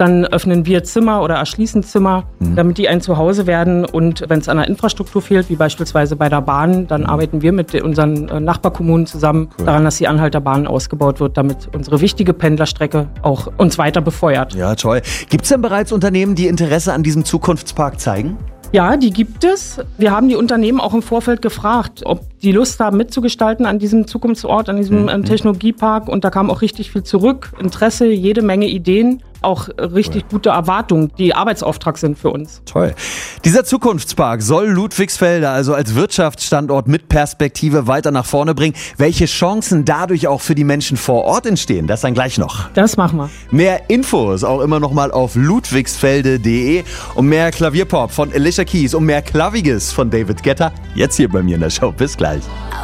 Dann öffnen wir Zimmer oder erschließen Zimmer, damit die ein Zuhause werden. Und wenn es an der Infrastruktur fehlt, wie beispielsweise bei der Bahn, dann arbeiten wir mit unseren Nachbarkommunen zusammen daran, dass die Anhalter Bahn ausgebaut wird, damit unsere wichtige Pendlerstrecke auch uns weiter befeuert. Ja, toll. Gibt es denn bereits Unternehmen, die Interesse an diesem Zukunftspark zeigen? Ja, die gibt es. Wir haben die Unternehmen auch im Vorfeld gefragt, ob die Lust haben mitzugestalten an diesem Zukunftsort, an diesem Technologiepark. Und da kam auch richtig viel zurück. Interesse, jede Menge Ideen, auch richtig gute Erwartungen, die Arbeitsauftrag sind für uns. Toll. Dieser Zukunftspark soll Ludwigsfelde also als Wirtschaftsstandort mit Perspektive weiter nach vorne bringen. Welche Chancen dadurch auch für die Menschen vor Ort entstehen, das dann gleich noch. Das machen wir. Mehr Infos auch immer noch mal auf ludwigsfelde.de. Um mehr Klavierpop von Alicia Keys, um mehr Klaviges von David Guetta. Jetzt hier bei mir in der Show. Bis gleich.